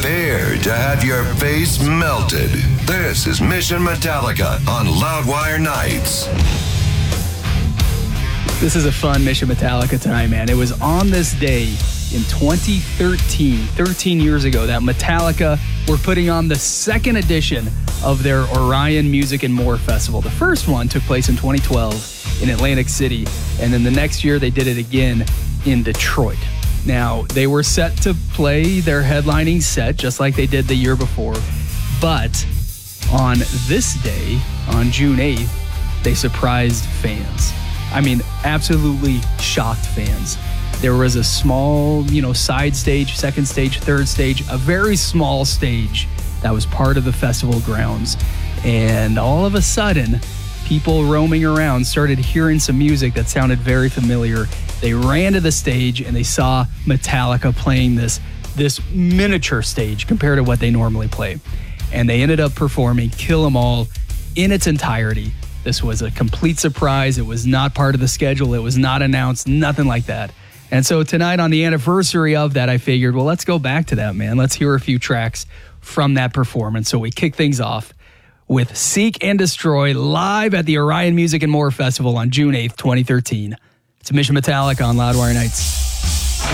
Prepare to have your face melted. This is Mission Metallica on Loudwire Nights. This is a fun Mission Metallica time, man. It was on this day in 2013, 13 years ago, that Metallica were putting on the second edition of their Orion Music and More Festival. The first one took place in 2012 in Atlantic City, and then the next year they did it again in Detroit. Now, they were set to play their headlining set just like they did the year before, but on this day, on June 8th, they surprised fans. I mean, absolutely shocked fans. There was a small, side stage, second stage, third stage, a very small stage that was part of the festival grounds. And all of a sudden, people roaming around started hearing some music that sounded very familiar. They ran to the stage and they saw Metallica playing this miniature stage compared to what they normally play. And they ended up performing Kill 'Em All in its entirety. This was a complete surprise. It was not part of the schedule. It was not announced, nothing like that. And so tonight on the anniversary of that, I figured, well, let's go back to that, man. Let's hear a few tracks from that performance. So we kick things off with Seek and Destroy live at the Orion Music and More Festival on June 8th, 2013. It's Mission Metallica on Loudwire Nights.